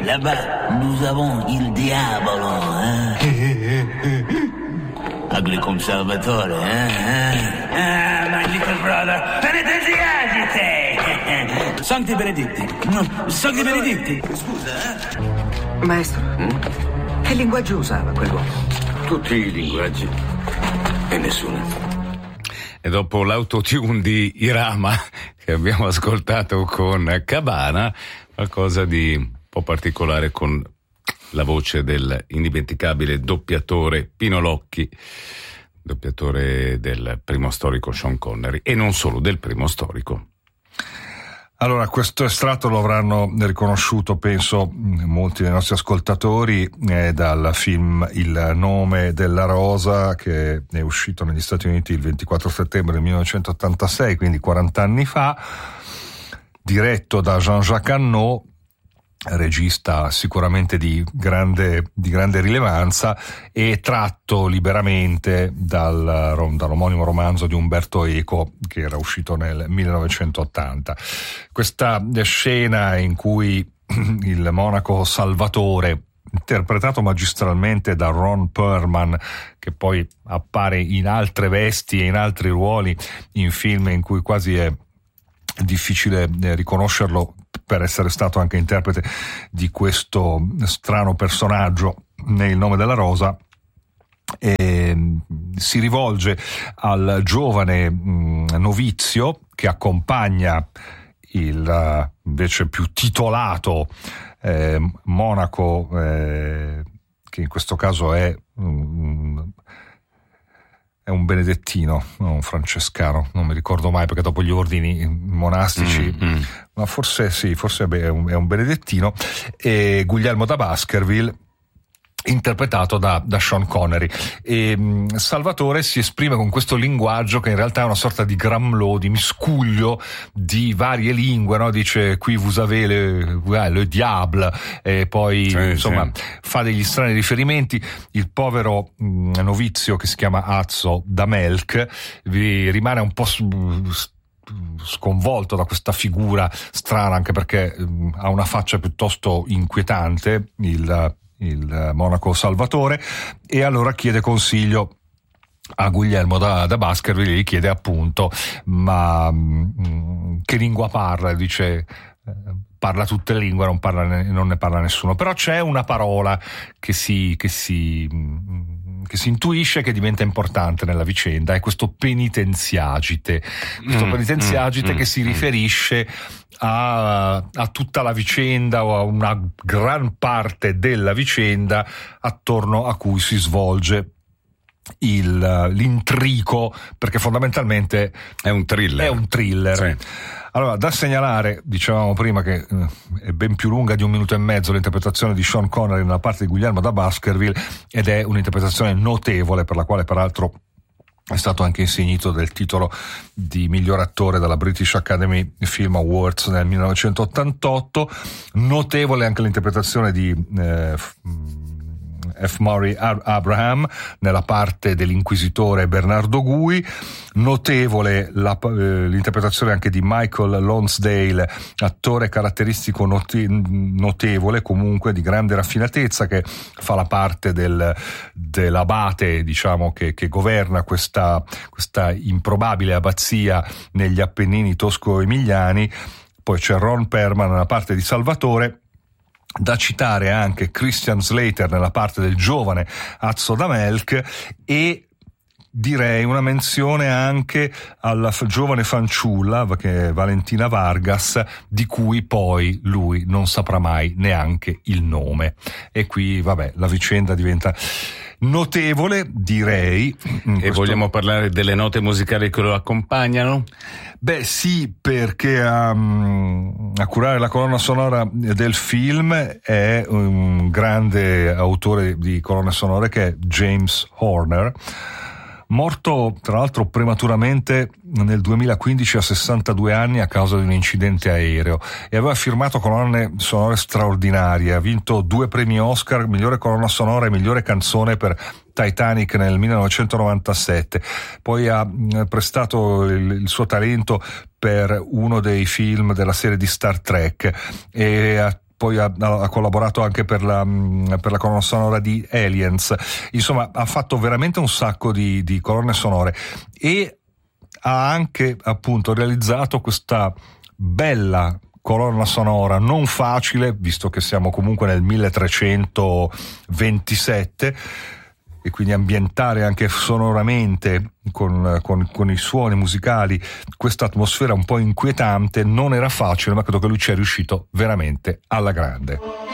Là-bas, nous avons il diavolo, Ugly come Salvatore, my little brother. Penitenziagite! Sancti Benedetti. Sancti Benedetti. Scusa, Maestro, che linguaggio usava quell'uomo? Tutti i linguaggi e nessuno. E dopo l'autotune di Irama che abbiamo ascoltato con Cabana, qualcosa di un po' particolare con la voce del indimenticabile doppiatore Pino Locchi, doppiatore del primo storico Sean Connery, e non solo del primo storico. Allora, questo estratto lo avranno riconosciuto, penso, molti dei nostri ascoltatori, dal film Il nome della rosa, che è uscito negli Stati Uniti il 24 settembre del 1986, quindi 40 anni fa, diretto da Jean-Jacques Annaud, regista sicuramente di grande rilevanza, e tratto liberamente dall'omonimo romanzo di Umberto Eco, che era uscito nel 1980. Questa scena in cui il monaco Salvatore, interpretato magistralmente da Ron Perlman, che poi appare in altre vesti e in altri ruoli in film in cui quasi è difficile riconoscerlo per essere stato anche interprete di questo strano personaggio nel Nome della rosa, si rivolge al giovane novizio che accompagna il invece più titolato monaco, che in questo caso è un benedettino, non un francescano, non mi ricordo mai perché dopo gli ordini monastici, ma forse sì, forse è un benedettino, e Guglielmo da Baskerville, interpretato da Sean Connery. E Salvatore si esprime con questo linguaggio che in realtà è una sorta di gramlò, di miscuglio di varie lingue, no? Dice qui vous avez le diable, e poi insomma fa degli strani riferimenti. Il povero novizio, che si chiama Azzo da Melk, rimane un po' sconvolto da questa figura strana, anche perché ha una faccia piuttosto inquietante, il monaco Salvatore, e allora chiede consiglio a Guglielmo da Baskerville, gli chiede appunto ma che lingua parla, dice parla tutte le lingue, non ne parla nessuno, però c'è una parola che si intuisce che diventa importante nella vicenda, è questo penitenziagite, che si riferisce a tutta la vicenda, o a una gran parte della vicenda attorno a cui si svolge l'intrico, perché fondamentalmente è un thriller. Sì. Allora, da segnalare, dicevamo prima che è ben più lunga di 1 minuto e mezzo l'interpretazione di Sean Connery nella parte di Guglielmo da Baskerville, ed è un'interpretazione notevole, per la quale peraltro è stato anche insignito del titolo di miglior attore dalla British Academy Film Awards nel 1988. Notevole anche l'interpretazione di F. Murray Abraham nella parte dell'inquisitore Bernardo Gui. Notevole l'interpretazione anche di Michael Lonsdale, attore caratteristico notevole, comunque di grande raffinatezza, che fa la parte dell'abate, diciamo, che governa questa improbabile abbazia negli Appennini tosco-emiliani. Poi c'è Ron Perlman nella parte di Salvatore. Da citare anche Christian Slater nella parte del giovane Azzo da Melk, e direi una menzione anche alla giovane fanciulla, che è Valentina Vargas, di cui poi lui non saprà mai neanche il nome. E qui, vabbè, la vicenda diventa notevole, direi. E vogliamo parlare delle note musicali che lo accompagnano? Beh sì, perché a curare la colonna sonora del film è un grande autore di colonne sonore, che è James Horner, morto tra l'altro prematuramente nel 2015 a 62 anni a causa di un incidente aereo, e aveva firmato colonne sonore straordinarie. Ha vinto 2 premi Oscar, migliore colonna sonora e migliore canzone per Titanic nel 1997. Poi ha prestato il suo talento per uno dei film della serie di Star Trek, e ha poi ha collaborato anche per la colonna sonora di Aliens. Insomma, ha fatto veramente un sacco di colonne sonore e ha anche appunto realizzato questa bella colonna sonora non facile, visto che siamo comunque nel 1327, e quindi ambientare anche sonoramente con i suoni musicali questa atmosfera un po' inquietante non era facile, ma credo che lui ci è riuscito veramente alla grande.